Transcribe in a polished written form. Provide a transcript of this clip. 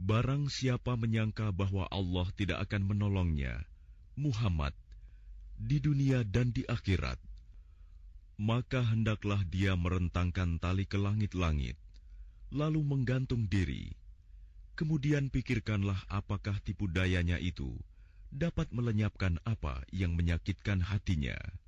Barang siapa menyangka bahwa Allah tidak akan menolongnya, Muhammad, di dunia dan di akhirat, maka hendaklah dia merentangkan tali ke langit-langit, lalu menggantung diri. Kemudian pikirkanlah apakah tipu dayanya itu dapat melenyapkan apa yang menyakitkan hatinya.